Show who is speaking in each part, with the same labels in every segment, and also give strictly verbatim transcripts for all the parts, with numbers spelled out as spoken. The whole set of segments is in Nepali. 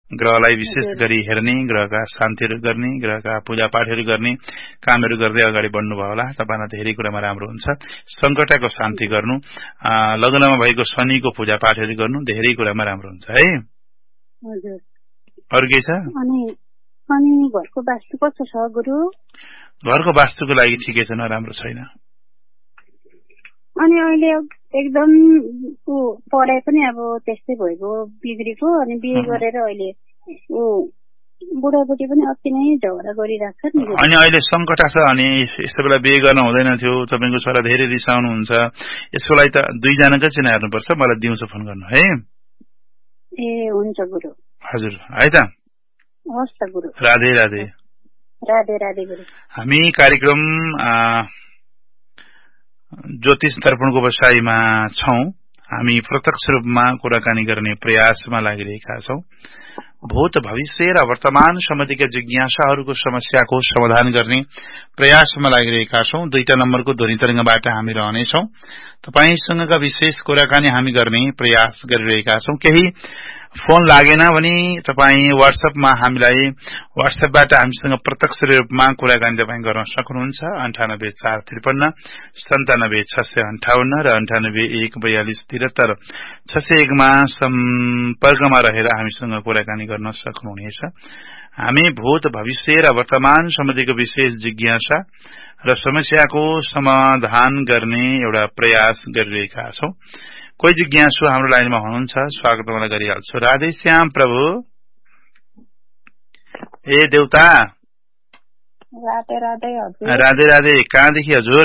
Speaker 1: ग्रहलाई विशेष गरी हेर्ने, ग्रहका शान्तिहरू गर्ने, ग्रहका पूजापाठहरू गर्ने कामहरू गर्दै अगाडि बढ्नुभयो होला। तपाईलाई धेरै कुरामा राम्रो हुन्छ। संकटको शान्ति गर्नु, लग्नमा भएको शनिको पूजापाठहरू गर्नु धेरै कुरामा राम्रो हुन्छ है।
Speaker 2: हजुर।
Speaker 1: अरु के छ?
Speaker 2: अनि अनि घरको वास्तु कस्तो छ गुरु?
Speaker 1: घरको वास्तुको लागि ठिकै छ, नराम्रो छैन।
Speaker 2: अनि अहिले एकदम पढाइ पनि अब त्यस्तै भएको बिग्रेको, अनि बिहे गरेर अहिले ऊ बुढाबुढी पनि अति नै झगडा गरिरहेको छ नि।
Speaker 1: अनि अहिले संकट छ, अनि यस्तो बेला बिहे गर्न हुँदैन थियो, तपाईको छोरा धेरै रिसाउनुहुन्छ। यसको लागि त दुईजनाकै चिना हेर्नुपर्छ। मलाई दिउँसो फोन गर्नु है।
Speaker 2: ए हुन्छ गुरु।
Speaker 1: हजुर है त।
Speaker 2: हस् त गुरु।
Speaker 1: राधे राधे।
Speaker 2: राधे राधे गुरु।
Speaker 1: हामी कार्यक्रम ज्योतिष दर्पणको व्यवसायमा छौं। हामी प्रत्यक्ष रूपमा कुराकानी गर्ने प्रयासमा लागिरहेका छौं। भूत भविष्य र वर्तमान सम्बन्धीका जिज्ञासाहरूको समस्याको समाधान गर्ने प्रयासमा लागिरहेका छौं। दुईटा नम्बरको ध्वनि तरंगबाट हामी रहनेछौं। तपाईसँगका विशेष कुराकानी हामी गर्ने प्रयास गरिरहेका छौं। केही फोन लागेन भने तपाई व्हाट्सएपमा हामीलाई व्हाट्सएपबाट हामीसँग प्रत्यक्ष रूपमा कुराकानी तपाई गर्न सक्नुहुन्छ। अन्ठानब्बे चार त्रिपन्न सन्तानब्बे छ सय अन्ठाउन्न र अन्ठानब्बे एक बयालिस त्रिहत्तर छ सय एकमा सम्पर्कमा रहेर हामीसँग कुराकानी गर्न सक्नुहुनेछ। हामी भूत भविष्य र वर्तमान सम्बन्धीको विशेष जिज्ञासा र समस्याको समाधान गर्ने एउटा प्रयास गरिरहेका छौं। कोही जिज्ञासु हाम्रो लाइनमा हुनुहुन्छ, स्वागत मलाई गरिहाल्छु। राधे श्याम प्रभु। ए देउता।
Speaker 2: राधे राधे हजुर।
Speaker 1: राधे राधे। कहाँदेखि हजुर?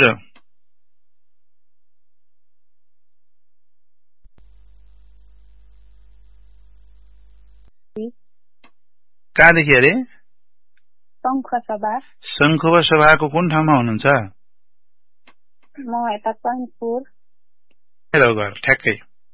Speaker 1: कहाँदेखि अरे?
Speaker 2: शङ्खसभा।
Speaker 1: शङ्खवा सभाको कुन ठाउँमा हुनुहुन्छ?
Speaker 2: म यता कञ्चपुर।
Speaker 1: घर ठ्याक्कै।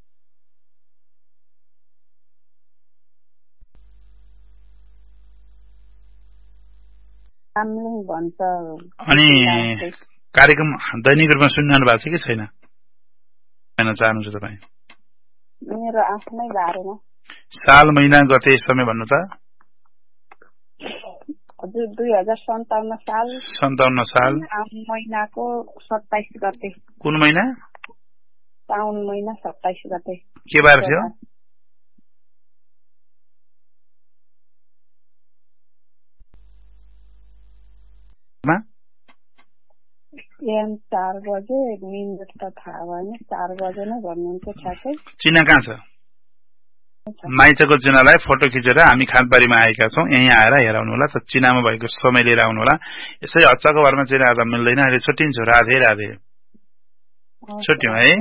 Speaker 1: अनि कार्यक्रम दैनिक रूपमा सुनिरहनु भएको छ कि छैन? चाहनुहुन्छ तपाईँ?
Speaker 2: मेरो आफ्नै बारेमा।
Speaker 1: साल महिना गते समय भन्नु त?
Speaker 2: हजुर दुई हजार सन्ताउन्न साल।
Speaker 1: सन्ताउन्न साल
Speaker 2: महिनाको सत्ताइस गते।
Speaker 1: कुन महिना?
Speaker 2: साउन महिना सत्ताइस गते।
Speaker 1: के बार थियो?
Speaker 2: बिहान चार बजे। मिनट त थाहा भएन, चार बजे नै भन्नुहुन्छ ठ्याक्कै।
Speaker 1: चिना कहाँ छ? माइतको चिनालाई फोटो खिचेर हामी खानबारीमा आएका छौं। यही आएर हेराउनु होला। त चिनामा भएको समय लिएर आउनु होला। यसै हच्चाको बारमा चिना त मिल्दैन। अहिले छुट्टिन्छु। राधे राधे। छुट्यौं है।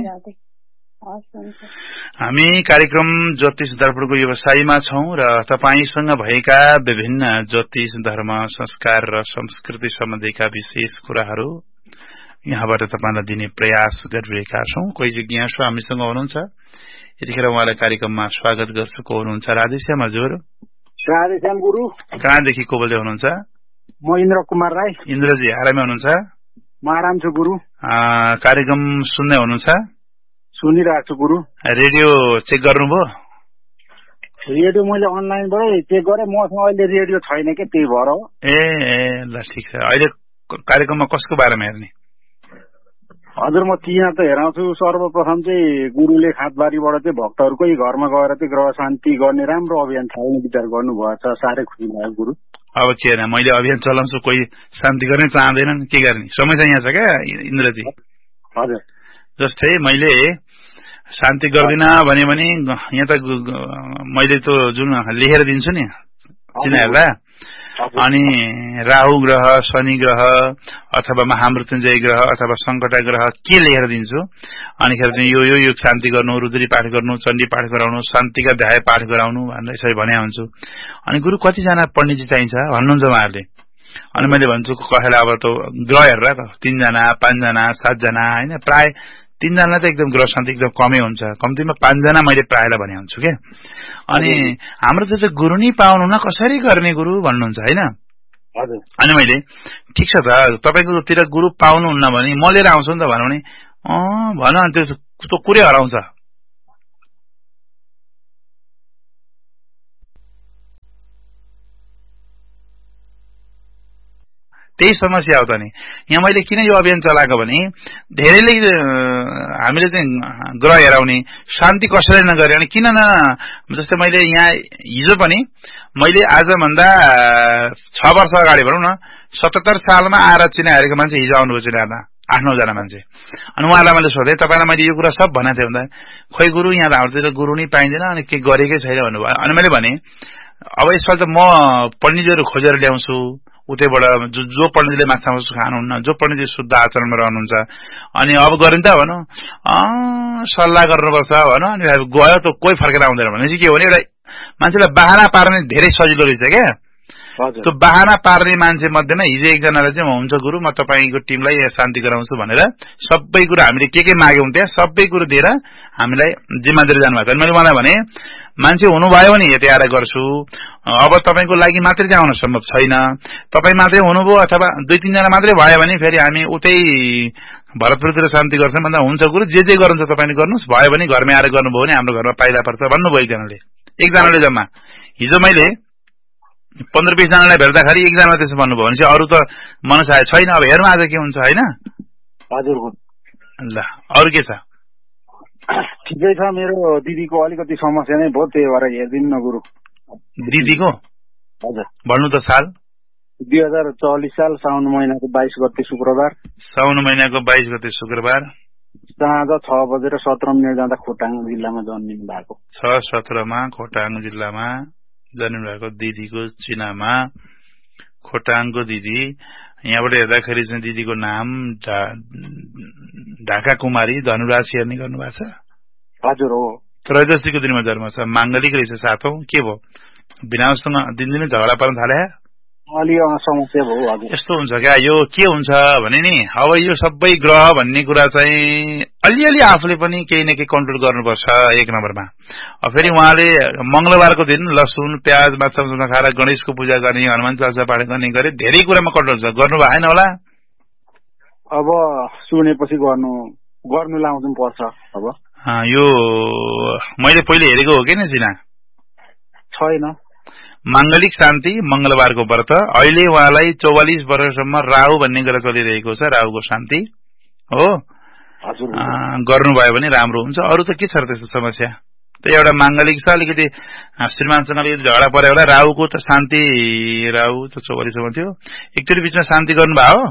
Speaker 1: हामी कार्यक्रम ज्योतिष दर्पणको व्यवसायमा छौं र तपाईसँग भएका विभिन्न ज्योतिष धर्म संस्कार र संस्कृति सम्बन्धीका विशेष कुराहरू यहाँबाट तपाईलाई दिने प्रयास गरिरहेका छौं। कोही जिज्ञासु हामीसँग हुनुहुन्छ, यतिखेर उहाँलाई कार्यक्रममा स्वागत गर्छु। को हुनुहुन्छ? राधेश्याम हजुर।
Speaker 3: राधेश्याम गुरु।
Speaker 1: कहाँदेखि को बोल्दै हुनुहुन्छ?
Speaker 3: म इन्द्र कुमार राई।
Speaker 1: इन्द्रजी आरामै हुनुहुन्छ?
Speaker 3: म आराम छु गुरु।
Speaker 1: कार्यक्रम सुन्दै हुनुहुन्छ?
Speaker 3: सुनिरहेको छु गुरु।
Speaker 1: रेडियो चेक गर्नुभयो?
Speaker 3: रेडियो मैले अनलाइनबाटै चेक गरेँ। मसँग अहिले रेडियो छैन के, त्यही भएर हो।
Speaker 1: ए ए ल ठिक छ। अहिले कार्यक्रममा कसको बारेमा हेर्ने?
Speaker 3: हजुर म तीन त हेराउँछु। सर्वप्रथम चाहिँ गुरुले खातबारीबाट चाहिँ भक्तहरूकै घरमा गएर चाहिँ ग्रह शान्ति गर्ने राम्रो अभियान चलाउने विचार गर्नुभएको छ। साह्रै खुसी लाग्यो गुरु।
Speaker 1: अब के होइन, मैले अभियान चलाउँछु, कोही शान्ति गर्ने चाहँदैनन्, के गर्ने? समय चाहिँ यहाँ छ क्या इन्द्रजी।
Speaker 3: हजुर।
Speaker 1: जस्तै मैले शान्ति गर्दिन भने पनि यहाँ त मैले त जुन लेखेर दिन्छु नि चिनाहरूलाई, अनि राहु ग्रह, शनि ग्रह अथवा महामृत्युञ्जय ग्रह अथवा संकट ग्रह के लेखेर दिन्छु, अनिखेर चाहिँ यो यो योग शान्ति गर्नु, रुद्री पाठ गर्नु, चण्डी पाठ गराउनु, शान्तिका अध्याय पाठ गराउनु भनेर यसरी भने हुन्छु। अनि गुरु कतिजना पण्डितजी चाहिन्छ भन्नुहुन्छ उहाँहरूले। अनि मैले भन्छु कसैलाई अब त ग्रह हेरेर त तीनजना पाँचजना सातजना होइन, प्राय तीनजनालाई त एकदम ग्रह शान्ति एकदम कमै हुन्छ, कम्तीमा पाँचजना मैले प्रायलाई भने हुन्छु क्या। अनि हाम्रो चाहिँ गुरु नै पाउनु न, कसरी गर्ने गुरु भन्नुहुन्छ होइन। अनि मैले ठिक छ त तपाईँकोतिर गुरु पाउनुहुन्न भने म लिएर आउँछु नि त भनौँ भने, अँ भन त्यो कुरै हराउँछ। त्यही समस्या हो त नि। यहाँ मैले किन यो अभियान चलाएको भने धेरैले हामीले चाहिँ ग्रह हेराउने शान्ति कसैले नगरे अनि किन न, जस्तै मैले यहाँ हिजो पनि मैले आजभन्दा छ वर्ष अगाडि भनौँ न सतहत्तर सालमा आएर चिना हेरेको मान्छे हिजो आउनुभयो चिनामा आठ नौजना मान्छे। अनि उहाँलाई मैले सोधेँ तपाईँलाई मैले यो कुरा सब भनेको थिएँ भन्दा खोइ गुरु यहाँ हाम्रोतिर गुरु नै पाइँदैन अनि के गरेकै छैन भन्नुभयो। अनि मैले भने अब यसपालि त म पण्डितहरू खोजेर ल्याउँछु उतैबाट, जो जो पण्डितले माछा मासु खानुहुन्न, जो पण्डितले शुद्ध आचरणमा रहनुहुन्छ, अनि अब गरिन्छ भनौँ सल्लाह गर्नुपर्छ भनौँ। अनि गयो त कोही फर्केर आउँदैन भनेपछि के हो भने एउटा मान्छेलाई बाहना पार्ने धेरै सजिलो रहेछ क्या। त्यो बाहना पार्ने मान्छे मध्येमा हिजो एकजनाले चाहिँ हुन्छ गुरु म तपाईँको टिमलाई शान्ति गराउँछु भनेर सबै कुरो हामीले के के माग्यौँ त्यहाँ सबै कुरो दिएर हामीलाई जिम्मा दिएर जानुभएको छ। मैले मलाई भने मान्छे हुनुभयो भने यति आएर गर्छु, अब तपाईँको लागि मात्रै चाहिँ आउन सम्भव छैन, तपाईँ मात्रै हुनुभयो अथवा दुई तिनजना मात्रै भयो भने फेरि हामी उतै भरतपुरतिर शान्ति गर्छौँ भन्दा हुन्छ गुरु जे जे गर्नुहुन्छ तपाईँले गर्नुहोस्, भयो भने घरमै आएर गर्नुभयो भने हाम्रो घरमा पाइला पर्छ भन्नुभयो एकजनाले। एकजनाले जम्मा हिजो मैले पन्ध्र बिसजनालाई भेट्दाखेरि एकजना त्यसो भन्नुभयो भने चाहिँ अरू त मनसाय छैन। अब हेरौँ आज के हुन्छ होइन।
Speaker 3: हजुर
Speaker 1: ल अरू के छ?
Speaker 3: ठिकै छ, मेरो दिदीको अलिकति समस्या नै भयो त्यही भएर हेरिदिनु न गुरु।
Speaker 1: दिदीको?
Speaker 3: हजुर
Speaker 1: भन्नु त साल?
Speaker 3: दुई हजार चौलिस साल साउन महिनाको बाइस गते शुक्रबार।
Speaker 1: साउन महिनाको बाइस गते शुक्रबार
Speaker 3: साँझ छ बजेर सत्र मिनट जाँदा खोटाङ जिल्लामा जन्मिनु भएको।
Speaker 1: छ सत्रमा खोटाङ जिल्लामा जन्मिनु भएको दिदीको चिनामा खोटाङको दिदी। यहाँबाट हेर्दाखेरि चाहिँ दिदीको नाम ढाका कुमारी धनुराज हेर्ने गर्नुभएको छ।
Speaker 3: हजुर हो।
Speaker 1: त्रयोदशीको दिनमा जन्म छ, माङ्गलिक रहेछ साथौं। के भयो विनाशसँग दिनदिनै झगडा पर्न थाले?
Speaker 3: अलि समस्या भयो। हजुर
Speaker 1: यस्तो हुन्छ क्या, यो के हुन्छ भने नि अब यो सबै ग्रह भन्ने कुरा चाहिँ अलिअलि आफूले पनि केही न केही कन्ट्रोल गर्नुपर्छ एक नम्बरमा। अब फेरि उहाँले मंगलबारको दिन लसुन प्याज माछा मासु नखाएर गणेशको पूजा गर्ने, हनुमान चालिसा पाठ गर्ने गरे धेरै कुरामा कन्ट्रोल छ। गर्नु भएन होला?
Speaker 3: अब सुनेपछि गर्नु गर्नु लाउनु पर्छ। अब
Speaker 1: यो मैले पहिले हेरेको हो कि न चिना
Speaker 3: छैन।
Speaker 1: माङ्गलिक शान्ति मंगलबारको व्रत अहिले उहाँलाई चौवालिस वर्षसम्म राहु भन्ने कुरा चलिरहेको छ, राहुको शान्ति हो। गर्नुभयो भने राम्रो हुन्छ। अरू त के छ र त्यस्तो समस्या? त्यही एउटा माङ्गलिक छ, अलिकति श्रीमानसँग अलिकति झगडा पर्यो होला। राहुको त शान्ति राहु त चौवालिससम्म थियो, एकचोटि बिचमा शान्ति गर्नुभयो?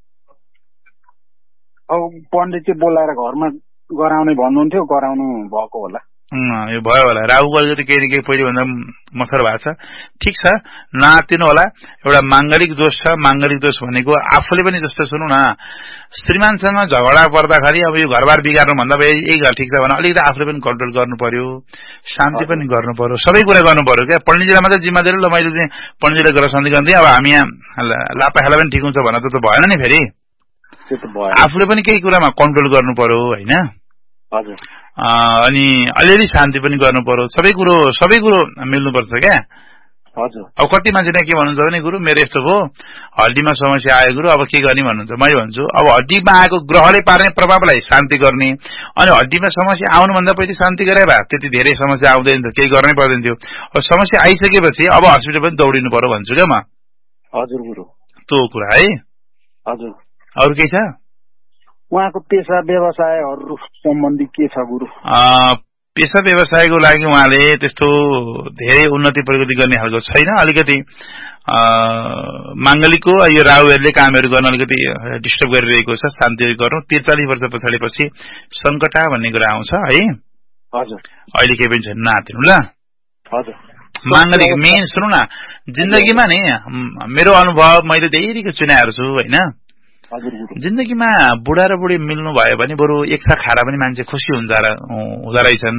Speaker 3: अब पण्डितले बोलाएर घरमा गराउने भन्नुहुन्थ्यो, गराउनु भएको होला।
Speaker 1: यो भयो होला। राहुको अलिकति केही न केही पहिले भन्दा मथर भएको छ। ठिक छ, नआत्तिनु होला। एउटा माङ्गलिक दोष छ। माङ्गलिक दोष भनेको आफूले पनि जस्तो सुनौ न, श्रीमानसँग झगडा पर्दाखेरि अब यो घरबार बिगार्नु भन्दा यही घर ठिक छ भने अलिकति आफूले पनि कन्ट्रोल गर्नु पर्यो, शान्ति पनि गर्नु पर्यो, सबै कुरा गर्नु पर्यो क्या। पण्डितजीलाई मात्रै जिम्मा दिएर ल मैले चाहिँ पण्डितजीलाई गरेर शान्ति गर्दै अब हामी यहाँ लापाखाला पनि ठिक हुन्छ भन्न त भएन नि। फेरि आफूले पनि केही कुरामा कन्ट्रोल गर्नु पर्यो होइन।
Speaker 3: हजुर।
Speaker 1: अनि अलिअलि शान्ति पनि गर्नु पर्यो, सबै कुरो सबै कुरो मिल्नुपर्छ क्या।
Speaker 3: हजुर।
Speaker 1: अब कति मान्छेले के भन्नुहुन्छ भने गुरु मेरो यस्तो भयो, हड्डीमा समस्या आयो गुरु, अब के गर्ने भन्नुहुन्छ। मैले भन्छु अब हड्डीमा आएको ग्रहले पार्ने प्रभावलाई शान्ति गर्ने, अनि हड्डीमा समस्या आउनुभन्दा पहिले शान्ति गरे भए त्यति धेरै समस्या आउँदैन थियो, केही गर्नै पर्दैन थियो। अब समस्या आइसकेपछि अब हस्पिटल पनि दौडिनु पर्यो भन्छु क्या म।
Speaker 3: हजुर गुरु।
Speaker 1: त्यो कुरा है।
Speaker 3: हजुर।
Speaker 1: अरू केही छ?
Speaker 3: उहाँको पेसा व्यवसायहरू सम्बन्धी के छ गुरु?
Speaker 1: पेसा व्यवसायको लागि उहाँले त्यस्तो धेरै उन्नति प्रगति गर्ने खालको छैन। अलिकति माङ्गलिकको यो राहुहरूले कामहरू गर्न अलिकति डिस्टर्ब गरिरहेको छ। शान्ति गर्नु त्रिचालिस वर्ष पछाडि पछि सङ्कटा भन्ने कुरा आउँछ है।
Speaker 3: हजुर।
Speaker 1: अहिले केही पनि छैन, नआत्तिनु ल।
Speaker 3: हजुर।
Speaker 1: माङ्गलिक मेन सुनौ न, जिन्दगीमा नि मेरो अनुभव मैले धेरैको चुनाहरू छु होइन। जिन्दगीमा बुढा र बुढी मिल्नु भयो भने बरु एक साथ खाएर पनि मान्छे खुसी हुन्छ हुँदो रहेछन्।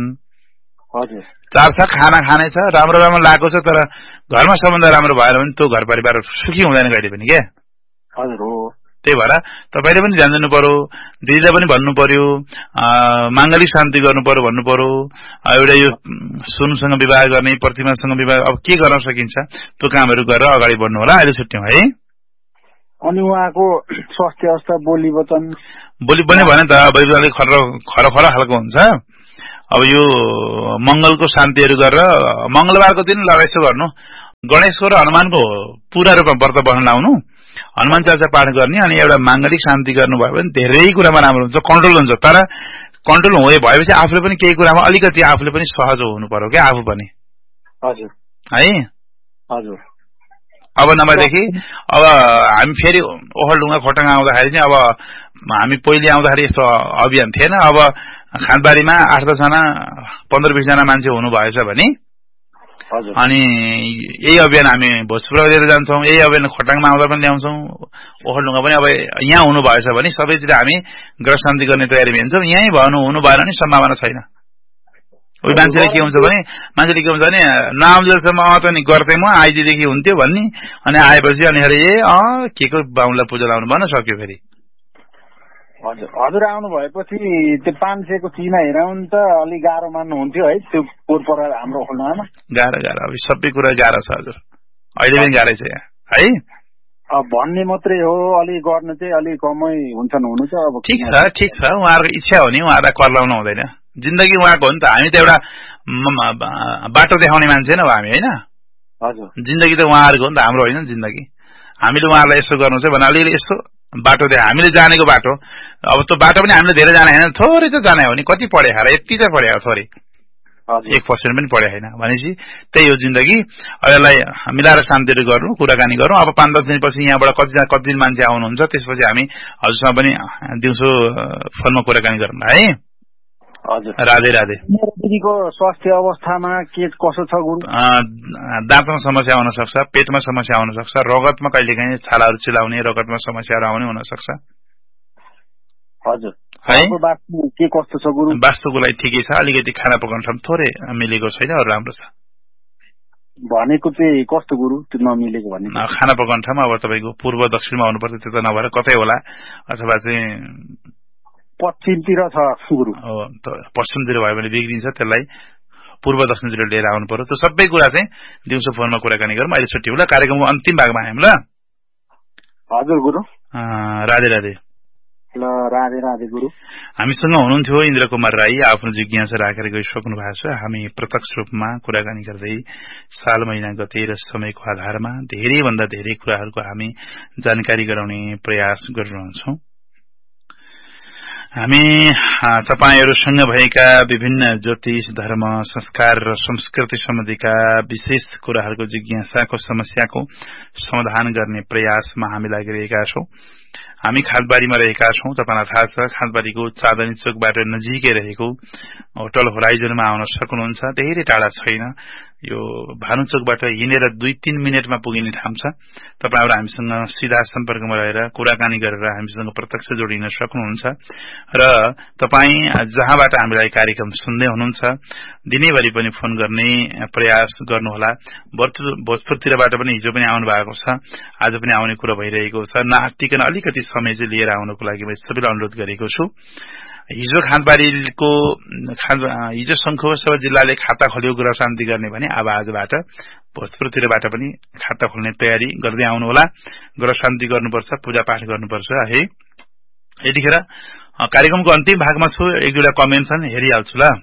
Speaker 1: चार साथ खाना खाने छ, राम्रो राम्रो लागेको छ, तर घरमा सम्बन्ध राम्रो भएन भने त्यो घर परिवार सुखी हुँदैन कहिले पनि क्या।
Speaker 3: हजुर हो।
Speaker 1: त्यही भएर तपाईँले पनि ध्यान दिनु पर्यो, दिदीलाई पनि भन्नु पर्यो, माङ्गलिक शान्ति गर्नु पर्यो भन्नु पर्यो। एउटा यो सुनसँग विवाह गर्ने, प्रतिमासँग विवाह अब के गर्न सकिन्छ त्यो कामहरू गरेर अगाडि बढ्नु होला। अहिले छुट्यौँ है।
Speaker 3: अनि उहाँको स्वास्थ्य अवस्था, बोली वचन?
Speaker 1: बोली पनि भने त अलिक खर खर खर खालको हुन्छ। अब यो मंगलको शान्तिहरू गरेर मंगलबारको दिन ल यसो गर्नु, गणेशको र हनुमानको पूरा रूपमा व्रत बस्न लाउनु, हनुमान चालिसा पाठ गर्ने अनि एउटा मांगलिक शान्ति गर्नुभयो भने धेरै कुरामा राम्रो हुन्छ, कन्ट्रोल हुन्छ। तर कन्ट्रोल हुँदै भएपछि आफूले पनि केही कुरामा अलिकति आफूले पनि सहज हुनु पर्यो क्या, आफू पनि।
Speaker 3: हजुर
Speaker 1: है
Speaker 3: हजुर।
Speaker 1: अब नभएदेखि अब हामी फेरि ओखलढुङ्गा खोटाङ आउँदाखेरि चाहिँ अब हामी पहिले आउँदाखेरि यस्तो अभियान थिएन। अब खानबारीमा आठ दसजना पन्ध्र बिसजना मान्छे हुनु भएछ भने अनि यही अभियान हामी भोजपुर लिएर जान्छौँ, यही अभियान खोटाङमा आउँदा पनि ल्याउँछौँ, ओखलढुङ्गा पनि अब यहाँ हुनु भएछ भने सबैतिर हामी ग्रह शान्ति गर्ने तयारीमा हिँड्छौँ। यहीँ भनु हुनु भएन भने सम्भावना छैन। उही मान्छेले के हुन्छ भने मान्छेले के हुन्छ भने नआउँदैसम्म अँ त नि गर्थेँ म, आइदिएदेखि हुन्थ्यो भन्ने, अनि आएपछि अनि ए अँ के को बाहुनलाई पूजा लाउनु भन्न सक्यो फेरि।
Speaker 3: हजुर हजुर आउनु भएपछि त्यो पाँच सयको चिना हेराउनु त अलिक गाह्रो मान्नुहुन्थ्यो है, त्यो पोहोर हाम्रो खोल्नमा
Speaker 1: गाह्रो गाह्रो अब सबै कुरा गाह्रो छ हजुर, अहिले पनि गाह्रै छ यहाँ है।
Speaker 3: अब भन्ने मात्रै हो, अलिक गर्न चाहिँ अलिक कमै हुन्छन् हुनु चाहिँ। अब
Speaker 1: ठिक छ ठिक छ, उहाँहरूको इच्छा हो नि, उहाँहरूलाई कर लाउनु हुँदैन। जिन्दगी उहाँको हो नि त, हामी त एउटा बाटो देखाउने मान्छे न हो हामी होइन।
Speaker 3: हजुर
Speaker 1: जिन्दगी त उहाँहरूको हो नि त, हाम्रो होइन जिन्दगी। हामीले उहाँहरूलाई यसो गर्नु चाहिँ भने अलिअलि यसो बाटो दे, हामीले जानेको बाटो। अब त्यो बाटो पनि हामीले धेरै जाने होइन, थोरै त जाने हो नि, कति पढे खाएर यति त पढे हो, थोरै एक पर्सेन्ट पनि पढे होइन भनेपछि त्यही हो जिन्दगी। अब यसलाई मिलाएर शान्तिहरू गर्नु, कुराकानी गरौँ। अब पाँच दस दिनपछि यहाँबाट कति कति दिन मान्छे आउनुहुन्छ, त्यसपछि हामी हजुरसँग पनि दिउँसो फोनमा कुराकानी गरौँ है।
Speaker 3: हजुर
Speaker 1: राधे राधे।
Speaker 3: दिदीको स्वास्थ्य अवस्थामा के कसो छ गुरु?
Speaker 1: दाँतमा समस्या हुन सक्छ, पेटमा समस्या हुन सक्छ, रगतमा कहिलेकाहीँ छालाहरू चिलाउने, रगतमा समस्याहरू आउने हुन सक्छ।
Speaker 3: हजुर
Speaker 1: है
Speaker 3: वास्तु के कस्तो छ गुरु?
Speaker 1: वास्तुको लागि ठिकै छ, अलिकति खाना पकाउन ठाउँ थोरै मिलेको छैन, अरू राम्रो छ।
Speaker 3: भनेको चाहिँ कस्तो गुरु त्यो नमिलेको भने?
Speaker 1: खाना पकाउन ठाउँमा अब तपाईँको पूर्व दक्षिणमा हुनुपर्छ, त्यो त नभएर कतै होला, अथवा चाहिँ
Speaker 3: पश्चिमतिर छ गुरु।
Speaker 1: हो पश्चिमतिर भयो भने बिग्रिन्छ, त्यसलाई पूर्व दक्षिणतिर लिएर आउनु पर्यो। त्यो सबै कुरा चाहिँ दिउँसो फोनमा कुराकानी गरौँ। अहिले छुट्टी होला, कार्यक्रमको अन्तिम भागमा आयौँ ल।
Speaker 3: हजुर गुरु।
Speaker 1: राधे राधे।
Speaker 3: ल राधे राधे गुरु।
Speaker 1: हामीसँग हुनुहुन्थ्यो इन्द्र कुमार राई, आफ्नो जिज्ञासा राखेर गइसक्नु भएको छ। हामी प्रत्यक्ष रूपमा कुराकानी गर्दै साल महिना गते र समयको आधारमा धेरै भन्दा धेरै कुराहरूको हामी जानकारी गराउने प्रयास गरिरहन्छौं। हामी तपाईहरुसँग भएका विभिन्न ज्योतिष, धर्म, संस्कार र संस्कृति सम्बन्धीका विशेष कुराहरूको जिज्ञासाको समस्याको समाधान गर्ने प्रयासमा हामी लागिरहेका छौं। हामी खालबारीमा रहेका छौं। तपाईलाई थाहा छ, खालबारीको चाँदनी चोकबाट नजिकै रहेको होटल होराइजनमा आउन सक्नुहुन्छ। धेरै टाढा छैन, यो भानुचोकबाट हिँडेर दुई तीन मिनटमा पुगिने ठाउँ छ। तपाईहरु हामीसँग सीधा सम्पर्कमा रहेर कुराकानी गरेर हामीसँग प्रत्यक्ष जोडिन सक्नुहुन्छ र तपाई जहाँबाट हामीलाई कार्यक्रम सुन्दै हुनुहुन्छ दिनैभरि पनि फोन गर्ने प्रयास गर्नुहोला। भोजपुरतिरबाट पनि हिजो पनि आउनु भएको छ, आज पनि आउने कुरा भइरहेको छ। नआत्तिकन अलिकति समय चाहिँ लिएर आउनको लागि म सबैलाई अनुरोध गरेको छु। हिजो खानबारीको हिजो शंखुवा जिल्लाले खाता खोल्यो गृह शान्ति गर्ने भने अब आजबाट भोजपुरतिरबाट पनि खाता खोल्ने तयारी गर्दै आउनु होला। गृह शान्ति गर्नुपर्छ, पूजा पाठ गर्नुपर्छ है। यतिखेर कार्यक्रमको अन्तिम भागमा छु, एक दुईवटा कमेन्ट छन्, हेरिहाल्छु ल।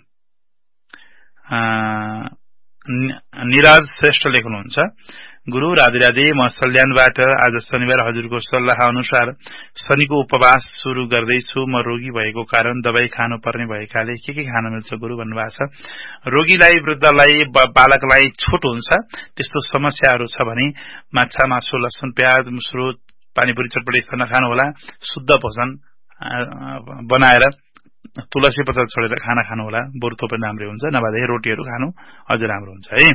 Speaker 1: निराज श्रेष्ठ लेख्नुहुन्छ, गुरु राधे राधे, म सल्यानबाट आज शनिबार हजुरको सल्लाह अनुसार शनिको उपवास शुरू गर्दैछु। म रोगी भएको कारण दबाई खानु पर्ने भएकाले के के खान मिल्छ गुरु भन्नुभएको छ। रोगीलाई, वृद्धलाई, बालकलाई छुट हुन्छ त्यस्तो समस्याहरू छ भने माछा, मासु, लसुन, प्याज, मुस्रो, पानीपुरी, चटपटी खाना खानु होला। शुद्ध भोजन बनाएर तुलसी पत्र छोडेर खाना खानु होला, बरु त्यो पनि राम्रै हुन्छ। नभए रोटीहरू खानु अझ राम्रो हुन्छ है।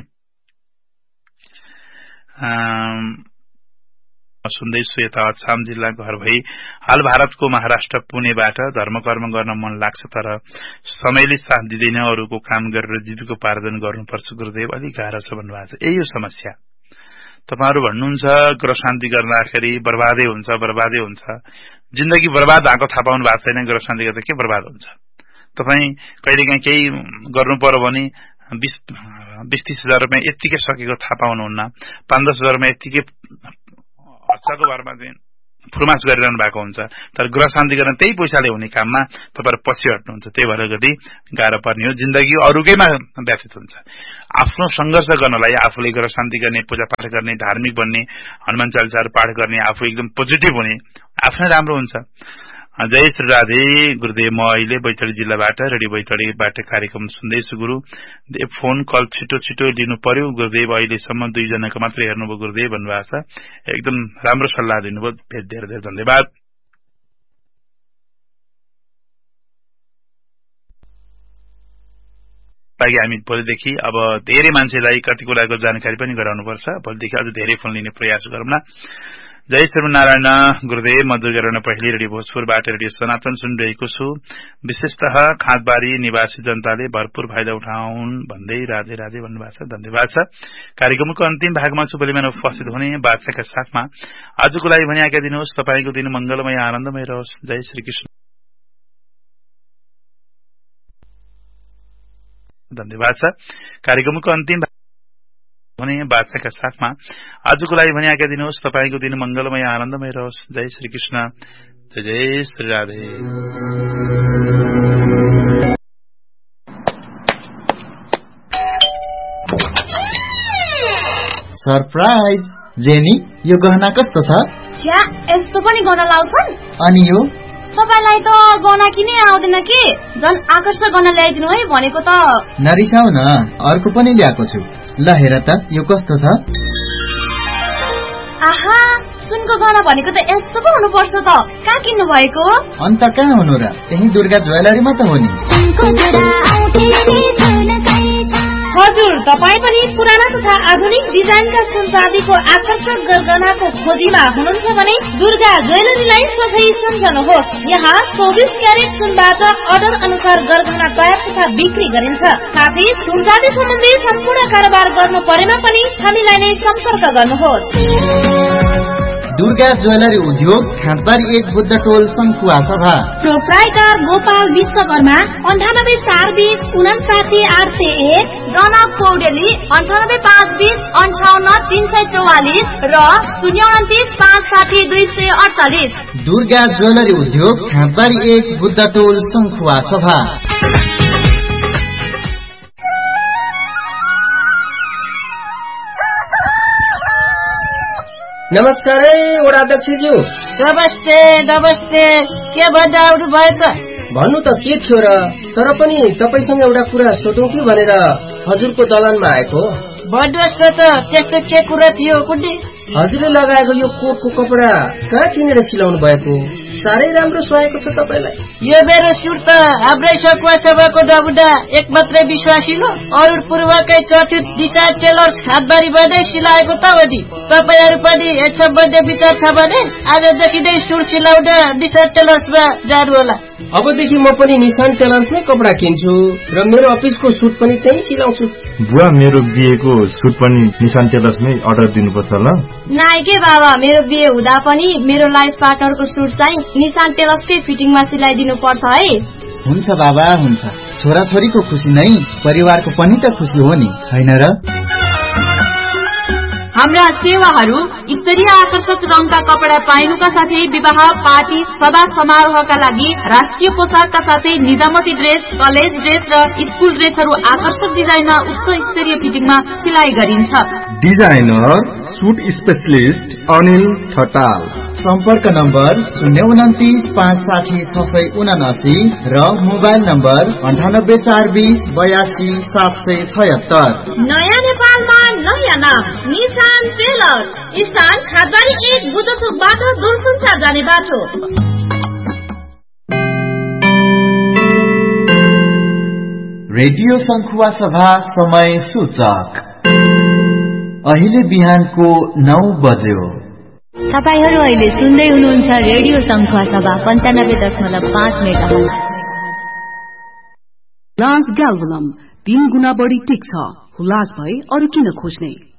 Speaker 1: सुन्दैछु यता अछाम जिल्ला घर भई हाल भारतको महाराष्ट्र पुणेबाट धर्म कर्म गर्न मन लाग्छ, तर समयले साथ दिँदैन, अरूको काम गरेर जीविकोपार्जन गर्नुपर्छ गुरुदेव, अलिक गाह्रो छ भन्नुभएको छ। यही हो समस्या। तपाईहरु भन्नुहुन्छ गृह शान्ति गर्दाखेरि बर्बादै हुन्छ बर्बादै हुन्छ। जिन्दगी बर्बाद भएको थाहा पाउनु भएको छैन, गृह शान्ति गर्दा के बर्बाद हुन्छ। तपाई कहिलेकाहीँ केही गर्नु पर्यो भने बीस बीस तीस हजार रुपियाँ यत्तिकै सकेको थाहा पाउनुहुन्न। पाँच दस हजारमा यत्तिकै हच्चाको भरमा चाहिँ फुर्मास गरिरहनु भएको हुन्छ, तर गृह शान्ति गर्न त्यही पैसाले हुने काममा तपाईहरु पछि हट्नुहुन्छ। त्यही भएर गति गाह्रो पर्ने हो, जिन्दगी अरूकैमा व्यतीत हुन्छ। आफ्नो संघर्ष गर्नलाई, आफूले गृह शान्ति गर्ने, पूजापाठ गर्ने, धार्मिक बन्ने, हनुमान चालिसाहरु पाठ गर्ने, आफू एकदम पोजिटिभ हुने, आफ्नै राम्रो हुन्छ। जय श्री राधे गुरुदेव। म अहिले बैतडी जिल्लाबाट रेडियो बैतडीबाट कार्यक्रम सुन्दैछु गुरु। फोन कल छिटो छिटो लिनु पर्यो गुरुदेव, अहिलेसम्म दुईजनाको मात्रै हेर्नुभयो गुरुदेव भन्नुभएको छ। एकदम राम्रो सल्लाह दिनुभयो, धेरै धेरै धन्यवाद। लागि हामी भोलिदेखि अब धेरै मान्छेलाई कति कुराको जानकारी पनि गराउनुपर्छ। भोलिदेखि अझ धेरै फोन लिने प्रयास गरौँला। जय श्रीनारायण गुरुदेव। म दुर्गारायण पहिले रेडियो भोजपुरबाट रेडियो सनातन सुनिरहेको छु। विशेषतः खाँदबारी निवासी जनताले भरपूर फाइदा उठाउन् भन्दै राधे राधे भन्नुभएको छ। धन्यवाद छ। कार्यक्रमको अन्तिम भागमा छु, भोलि बिहान उपस्थित हुने बादशाहका साथमा आजको लागि भने आज्ञा दिनुहोस्। तपाईको दिन मंगलमय आनन्दमय रहोस्। जय श्री कृष्ण। धन्यवाद छ। कार्यक्रमको अन्तिम भने बादशाहका साथमा आजको लागि भने आज्ञा दिनुहोस्। तपाईको दिन मंगलमय आनन्दमय रहोस्। जय श्री कृष्ण। जय जय श्री राधे।
Speaker 4: सरप्राइज जेनी, यो गहना कस्तो छ?
Speaker 5: छ्या, यस्तो पनि गहना लाउँछन्?
Speaker 4: अनि यो
Speaker 5: तपाईलाई त गहना किनै आउँदैन कि, झन् आकर्षक गहना ल्याइदिनु है भनेको त।
Speaker 4: नरिसाउ न, अर्को पनि ल्याएको छु। ल हेर त, यो कस्तो छ?
Speaker 5: आहा, सुनको गहना भनेको त यस्तो पो हुनुपर्छ त। कहाँ किन्नु भएको?
Speaker 4: अन्त कहाँ हुनु र, त्यही दुर्गा ज्वेलरीमा त हो नि।
Speaker 5: हजुर, तपाईँ पनि पुराना तथा आधुनिक डिजाइनका सुन चाँदीको आकर्षक गरगहनाको खोजीमा हुनुहुन्छ भने दुर्गा ज्वेलरीलाई सोझै सम्झनुहोस्। यहाँ चौबिस क्यारेट सुनबाट अर्डर अनुसार गरगहना तयार तथा बिक्री गरिन्छ। साथै सुन चाँदी सम्बन्धी सम्पूर्ण कारोबार गर्नु परेमा पनि हामीलाई नै सम्पर्क गर्नुहोस्।
Speaker 4: दुर्गा ज्वेलरी उद्योग, खाँदबारी एक बुद्ध टोल, शङ्खुवा सभा।
Speaker 5: प्रोप्राइटर गोपाल विश्वकर्मा, अन्ठानब्बे चार बीस उनासाठी आठ सय एक। जनक पौडेली, अन्ठानब्बे पाँच बीस अन्ठाउन्न तीन सय चौवालिस र शून्य उन्तिस पाँच साठी दुई सय अडचालिस।
Speaker 4: दुर्गा ज्वेलरी उद्योग, खाँदबारी एक बुद्ध टोल, शङ्खुवा सभा।
Speaker 6: नमस्कार है वडाध्यक्षज्यू।
Speaker 7: नमस्ते नमस्ते, के भन्दा आउनु भयो त?
Speaker 6: भन्नु त के थियो र, तर पनि तपाईसँग एउटा कुरा सोधौँ कि भनेर हजुरको दलानमा आएको।
Speaker 7: भन्नुहोस् न त, त्यस्तो के कुरा थियो कुन्डी?
Speaker 6: हजुरले लगाएको यो कोटको कपडा कहाँ किनेर सिलाउनु भएको? साह्रै राम्रो सुहाएको छ तपाईलाई।
Speaker 7: यो मेरो सुट त हाम्रै सकुवा सभाको नमुना एक मात्रै विश्वासिलो अरुण पूर्वकै चर्चित दिशा टेलर्स खाँदबारीबाटै सिलाएको त हो नि। तपाईहरू पनि यस सम्बन्धी विचार छ भने आजदेखि नै सुट सिलाउन दिशा टेलर्समा जानु होला।
Speaker 6: अबदेखि म पनि निशान टेलर्समै कपडा किन्छु र मेरो अफिसको सुट पनि त्यही सिलाउँछु।
Speaker 8: बुवा, मेरो बिहेको सुट पनि निशान टेलर्समै अर्डर दिनुपर्छ ल?
Speaker 5: नाइ के बाबा, मेरो बिहे हुँदा पनि मेरो लाइफ पार्टनरको सुट चाहिँ निशान टेलर्सकै फिटिङमा सिलाइदिनु पर्छ है।
Speaker 4: हुन्छ बाबा, हुन्छ। छोराछोरीको खुसी नै परिवारको पनि त खुसी हो नि, हैन र?
Speaker 5: हाम्रा सेवाहरू स्तरीय आकर्षक रङका कपडा पाइनुका साथै विवाह, पार्टी, सभा समारोहका लागि राष्ट्रिय पोसाकका साथै निजामती ड्रेस, कलेज ड्रेस र स्कुल ड्रेसहरू आकर्षक डिजाइनमा उच्च स्तरीय फिटिङमा सिलाइ गरिन्छ।
Speaker 8: Designer suit specialist Anil Thatal.
Speaker 4: सम्पर्क नम्बर शून्य उन्तिस पाँच साठी छ सय उनासी र मोबाइल नम्बर अन्ठानब्बे चार बीस बयासी सात सय छयत्तर।
Speaker 5: नयाँ नेपालमा नयाँ नाम निशान टेलर, स्थान खाँदबारी एक बुद्धचोकबाट दूरसञ्चार जाने बाटो।
Speaker 4: रेडियो शङ्खुवा सभा समय सूचक अहिले बिहानको नौ बज्यो।
Speaker 9: तपाईहरू अहिले सुन्दै हुनुहुन्छ रेडियो शङ्खुवा सभा पन्चानब्बे दशमलव पाँच मेगाहर्ज।
Speaker 10: लान्स ग्याल्भनम तीन गुणा बढी टिक्छ, हुलास भए अरू किन खोज्ने?